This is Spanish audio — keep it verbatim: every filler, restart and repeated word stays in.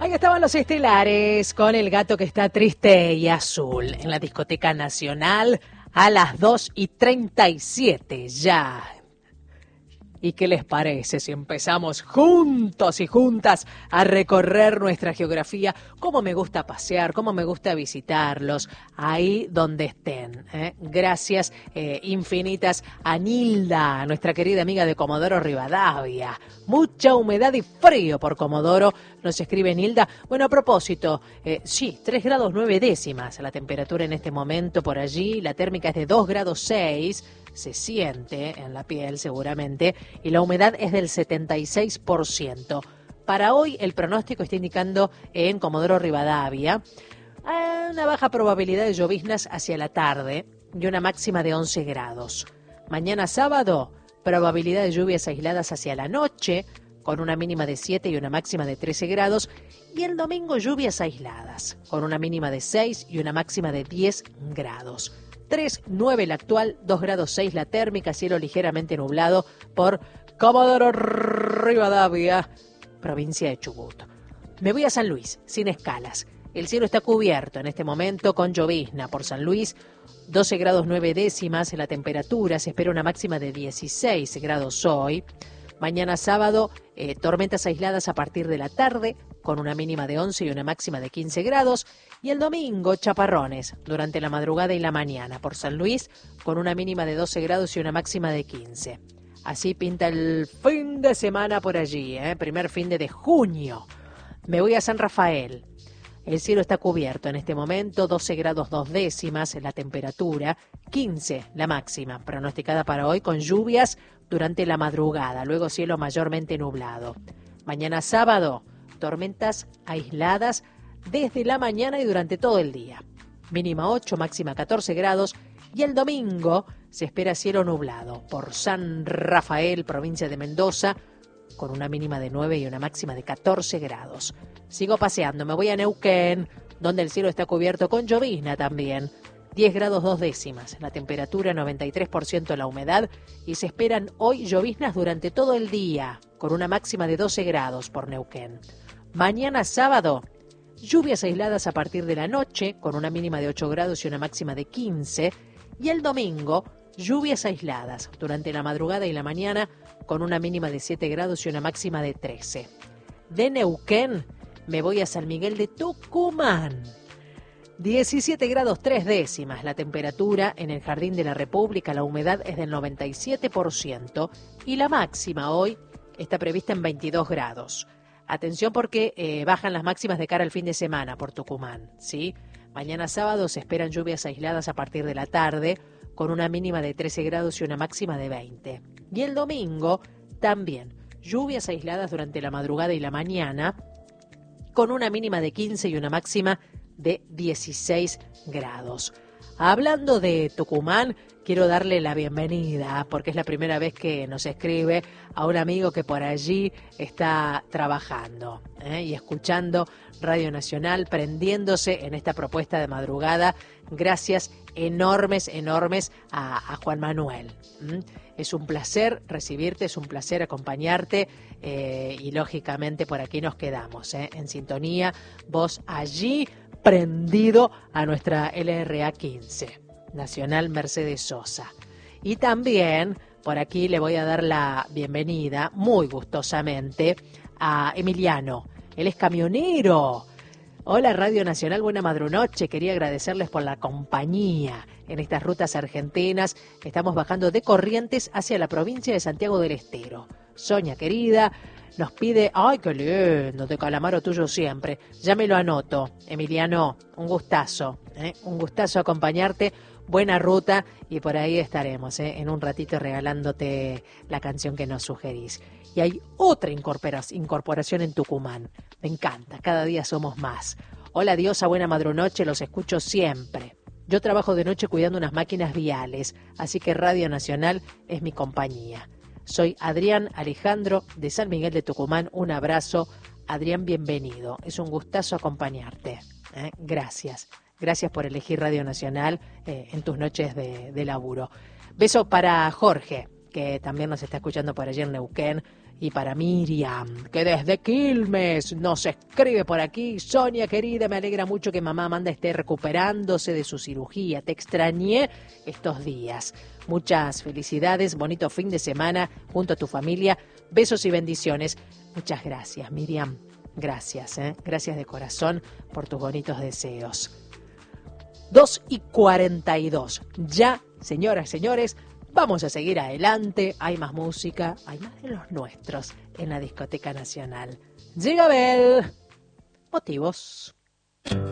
Ahí estaban los estelares con el gato que está triste y azul en la discoteca nacional a las dos y treinta y siete ya. ¿Y qué les parece si empezamos juntos y juntas a recorrer nuestra geografía? Cómo me gusta pasear, cómo me gusta visitarlos, ahí donde estén. ¿eh? Gracias eh, infinitas a Nilda, nuestra querida amiga de Comodoro Rivadavia. Mucha humedad y frío por Comodoro, nos escribe Nilda. Bueno, a propósito, eh, sí, tres grados nueve décimas la temperatura en este momento por allí, la térmica es de dos grados seis, se siente en la piel seguramente, y la humedad es del setenta y seis por ciento. Para hoy el pronóstico está indicando en Comodoro Rivadavia una baja probabilidad de lloviznas hacia la tarde y una máxima de once grados. Mañana sábado, probabilidad de lluvias aisladas hacia la noche, con una mínima de siete y una máxima de trece grados, y el domingo lluvias aisladas, con una mínima de seis y una máxima de diez grados. tres nueve la actual, dos grados seis la térmica, cielo ligeramente nublado por Comodoro Rivadavia, provincia de Chubut. Me voy a San Luis, sin escalas. El cielo está cubierto en este momento con llovizna por San Luis, doce grados nueve décimas la temperatura, se espera una máxima de dieciséis grados hoy. Mañana sábado, eh, tormentas aisladas a partir de la tarde, con una mínima de once y una máxima de quince grados. Y el domingo, chaparrones, durante la madrugada y la mañana por San Luis, con una mínima de doce grados y una máxima de quince. Así pinta el fin de semana por allí, ¿eh? Primer fin de, de junio. Me voy a San Rafael. El cielo está cubierto en este momento, doce grados dos décimas la temperatura, quince la máxima, pronosticada para hoy con lluvias durante la madrugada, luego cielo mayormente nublado. Mañana sábado, tormentas aisladas desde la mañana y durante todo el día. Mínima ocho, máxima catorce grados, y el domingo se espera cielo nublado por San Rafael, provincia de Mendoza, con una mínima de nueve y una máxima de catorce grados. Sigo paseando, me voy a Neuquén, donde el cielo está cubierto con llovizna también. diez grados dos décimas, la temperatura noventa y tres por ciento la humedad, y se esperan hoy lloviznas durante todo el día, con una máxima de doce grados por Neuquén. Mañana sábado, lluvias aisladas a partir de la noche, con una mínima de ocho grados y una máxima de quince, y el domingo, lluvias aisladas durante la madrugada y la mañana, con una mínima de siete grados y una máxima de trece. De Neuquén me voy a San Miguel de Tucumán. diecisiete grados tres décimas la temperatura en el Jardín de la República, la humedad es del noventa y siete por ciento y la máxima hoy está prevista en veintidós grados. Atención porque eh, bajan las máximas de cara al fin de semana por Tucumán, ¿sí? Mañana sábado se esperan lluvias aisladas a partir de la tarde, con una mínima de trece grados y una máxima de veinte. Y el domingo también lluvias aisladas durante la madrugada y la mañana, con una mínima de quince y una máxima de dieciséis grados. Hablando de Tucumán, quiero darle la bienvenida, porque es la primera vez que nos escribe, a un amigo que por allí está trabajando ¿eh? y escuchando Radio Nacional, prendiéndose en esta propuesta de madrugada. Gracias enormes, enormes a, a Juan Manuel. ¿Mm? Es un placer recibirte, es un placer acompañarte eh, y lógicamente por aquí nos quedamos ¿eh? en sintonía, vos allí prendido a nuestra L R A quince, Nacional Mercedes Sosa. Y también por aquí le voy a dar la bienvenida muy gustosamente a Emiliano, él es camionero. Hola Radio Nacional, buena madrunoche, quería agradecerles por la compañía en estas rutas argentinas. Estamos bajando de Corrientes hacia la provincia de Santiago del Estero. Sonia querida, nos pide, ay qué lindo, de Calamaro tuyo siempre. Ya me lo anoto, Emiliano, un gustazo, ¿eh? un gustazo acompañarte. Buena ruta y por ahí estaremos ¿eh? en un ratito regalándote la canción que nos sugerís. Y hay otra incorporación en Tucumán. Me encanta, cada día somos más. Hola Diosa, buena madrunoche, los escucho siempre. Yo trabajo de noche cuidando unas máquinas viales, así que Radio Nacional es mi compañía. Soy Adrián Alejandro de San Miguel de Tucumán. Un abrazo. Adrián, bienvenido. Es un gustazo acompañarte. ¿eh? Gracias. Gracias por elegir Radio Nacional eh, en tus noches de, de laburo. Beso para Jorge, que también nos está escuchando por allí en Neuquén Y para Miriam, que desde Quilmes nos escribe por aquí. Sonia, querida, me alegra mucho que mamá Amanda esté recuperándose de su cirugía. Te extrañé estos días. Muchas felicidades, bonito fin de semana junto a tu familia. Besos y bendiciones. Muchas gracias, Miriam. Gracias, ¿eh? Gracias de corazón por tus bonitos deseos. dos y cuarenta y dos. Ya, señoras y señores, vamos a seguir adelante. Hay más música, hay más de los nuestros en la Discoteca Nacional. Llega Bel. Motivos.